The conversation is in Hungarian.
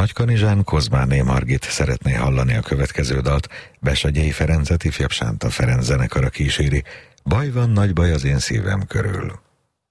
Nagykanizsán Kozmáné Margit szeretné hallani a következő dalt. Besegyei Ferencet ifjabb Sánta Ferenc zenekara kíséri. Baj van, nagy baj az én szívem körül.